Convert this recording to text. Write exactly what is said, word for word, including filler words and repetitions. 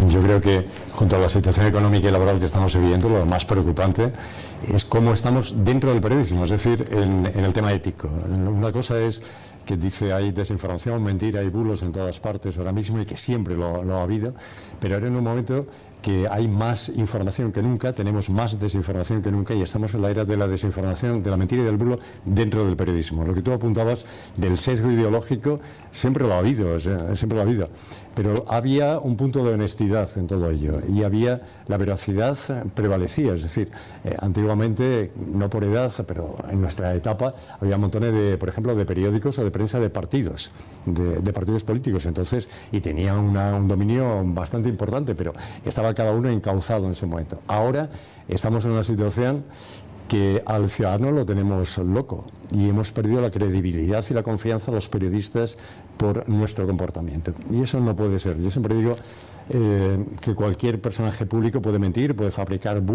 Yo creo que junto a la situación económica y laboral que estamos viviendo, lo más preocupante es cómo estamos dentro del periodismo, es decir, en, en el tema ético. Una cosa es que dice hay desinformación, mentira y bulos en todas partes ahora mismo y que siempre lo, lo ha habido, pero ahora en un momento que hay más información que nunca, tenemos más desinformación que nunca y estamos en la era de la desinformación, de la mentira y del bulo dentro del periodismo. Lo que tú apuntabas del sesgo ideológico siempre lo ha habido, o sea, siempre lo ha habido, pero había un punto de honestidad en todo ello y había la veracidad prevalecía, es decir, eh, antiguamente, no por edad, pero en nuestra etapa había montones de, por ejemplo, de periódicos o de prensa de partidos, de, de partidos políticos, entonces, y tenía una, un dominio bastante importante, pero estaba cada uno encauzado en su momento. Ahora estamos en una situación que al ciudadano lo tenemos loco y hemos perdido la credibilidad y la confianza a los periodistas por nuestro comportamiento. Y eso no puede ser. Yo siempre digo eh, que cualquier personaje público puede mentir, puede fabricar